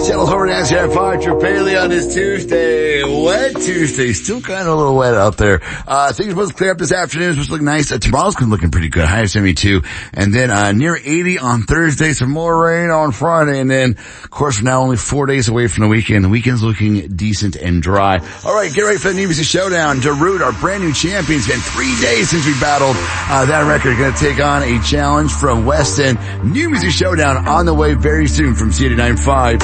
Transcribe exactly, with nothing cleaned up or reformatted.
settles over to S F five Trip Paley on this Tuesday. Wet Tuesday. Still kind of a little wet out there. Uh, things supposed to clear up this afternoon. It's supposed to look nice. Uh, tomorrow's going to looking pretty good. High of seventy-two. And then, uh, near eighty on Thursday. Some more rain on Friday. And then, of course, we're now only four days away from the weekend. The weekend's looking decent and dry. All right, get ready for the New Music Showdown. Darude, our brand new champion. It's been three days since we battled, uh, that record. Going to take on a challenge from Weston. New Music Showdown on the way very soon from C eighty-nine point five.